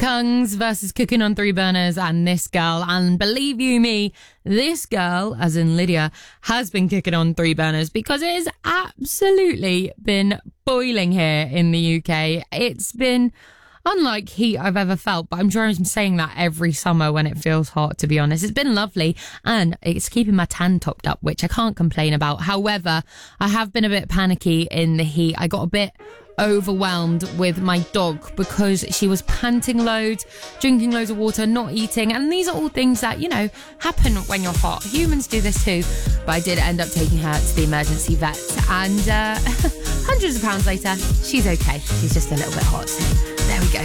Kungs versus Cooking on Three Burners and this girl. And believe you me, this girl, as in Lydia, has been cooking on three burners because it has absolutely been boiling here in the UK. It's been unlike heat I've ever felt, but I'm sure I'm saying that every summer when it feels hot, to be honest. It's been lovely and it's keeping my tan topped up, which I can't complain about. However, I have been a bit panicky in the heat. I got a bit overwhelmed with my dog because she was panting loads, drinking loads of water, not eating, and these are all things that, you know, happen when you're hot. Humans do this too, but I did end up taking her to the emergency vet, and hundreds of pounds later, she's okay. She's just a little bit hot, so there we go.